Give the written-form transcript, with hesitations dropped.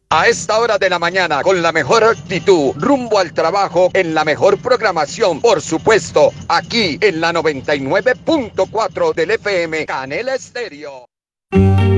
A esta hora de la mañana, con la mejor actitud, rumbo al trabajo, en la mejor programación, por supuesto, aquí en la 99.4 del FM, Canela Estéreo.